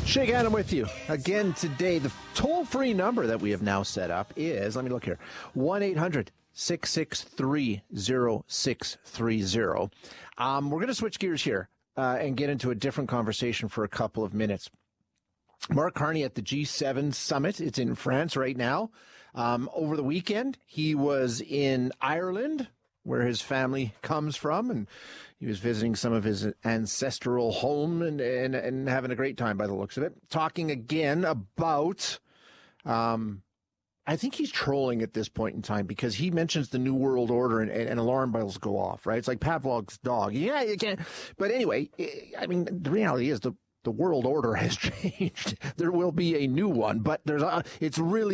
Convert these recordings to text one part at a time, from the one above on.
Shake Adam with you. Again today, the toll-free number that we have now set up is, let me look here, 1-800-663-0630. We're going to switch gears here and get into a different conversation for a couple of minutes. Mark Carney at the G7 summit. It's in France right now. Over the weekend, he was in Ireland, where his family comes from, and he was visiting some of his ancestral home and having a great time by the looks of it. Talking again about, I think he's trolling at this point in time because he mentions the New World Order and alarm bells go off, right? It's like Pavlov's dog. Yeah, you can't. But anyway, I mean, the reality is the world order has changed. There will be a new one, but it's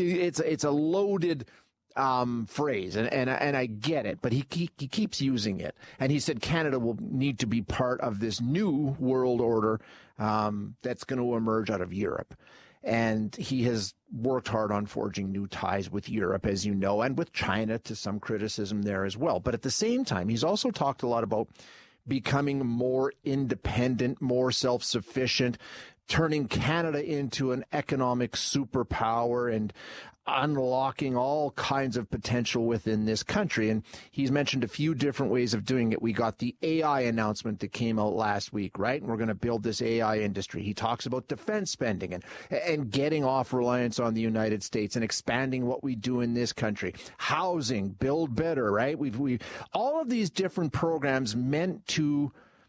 a loaded phrase, and I get it, but he keeps using it. And he said Canada will need to be part of this new world order that's going to emerge out of Europe. And he has worked hard on forging new ties with Europe, as you know, and with China, to some criticism there as well. But at the same time, he's also talked a lot about becoming more independent, more self-sufficient, turning Canada into an economic superpower and unlocking all kinds of potential within this country. And he's mentioned a few different ways of doing it. We got the AI announcement that came out last week, right? And we're going to build this AI industry. He talks about defense spending and getting off reliance on the United States and expanding what we do in this country. Housing, build better, right? We all of these different programs meant to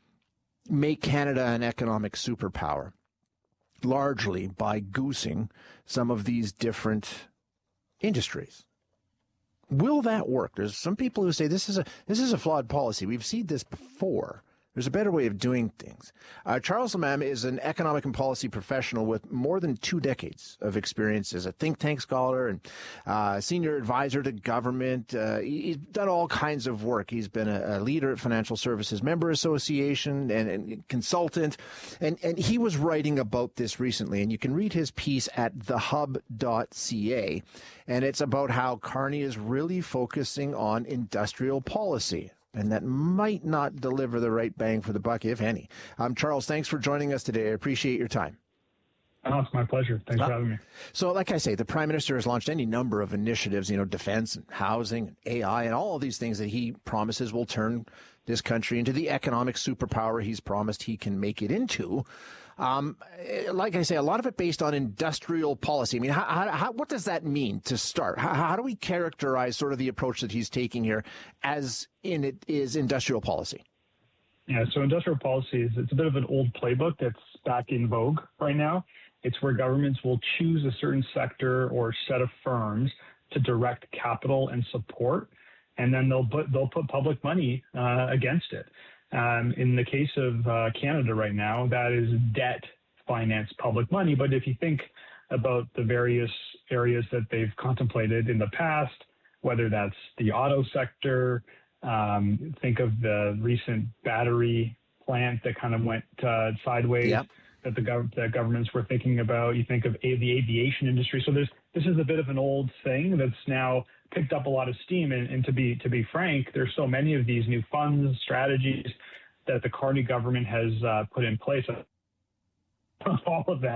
make Canada an economic superpower, largely by goosing some of these different industries. Will that work? There's some people who say this is a flawed policy. We've seen this before. There's a better way of doing things. Charles Lamam is an economic and policy professional with more than 2 decades of experience as a think tank scholar and senior advisor to government. He's done all kinds of work. He's been a leader at Financial Services Member Association and consultant. And he was writing about this recently. And you can read his piece at thehub.ca. And it's about how Carney is really focusing on industrial policy, and that might not deliver the right bang for the buck, if any. Charles, thanks for joining us today. I appreciate your time. Oh, it's my pleasure. Thanks for having me. So like I say, the Prime Minister has launched any number of initiatives, defense and housing and AI and all of these things that he promises will turn this country into the economic superpower he's promised he can make it into. Like I say, a lot of it based on industrial policy. I mean, what does that mean to start? How do we characterize sort of the approach that he's taking here as in it is industrial policy? Yeah, so industrial policy it's a bit of an old playbook that's back in vogue right now. It's where governments will choose a certain sector or set of firms to direct capital and support, and then they'll put public money against it. In the case of Canada right now, that is debt-financed public money. But if you think about the various areas that they've contemplated in the past, whether that's the auto sector, think of the recent battery plant that kind of went sideways, yep, that governments were thinking about. You think of the aviation industry. So this is a bit of an old thing that's now picked up a lot of steam. And to be frank, there's so many of these new funds, strategies that the Carney government has put in place. All of them